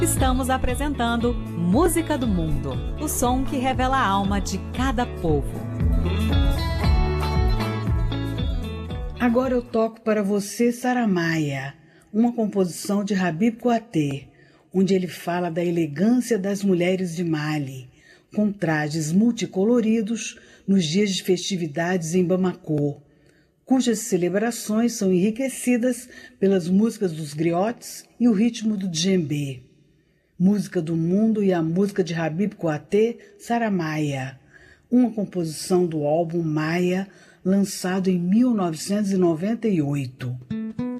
Estamos apresentando Música do Mundo, o som que revela a alma de cada povo. Agora eu toco para você Saramaia, uma composição de Habib Kouaté, onde ele fala da elegância das mulheres de Mali, com trajes multicoloridos nos dias de festividades em Bamako, cujas celebrações são enriquecidas pelas músicas dos griotes e o ritmo do djembé. Música do Mundo e a música de Habib Kouaté, Saramaia, uma composição do álbum Maia, lançado em 1998.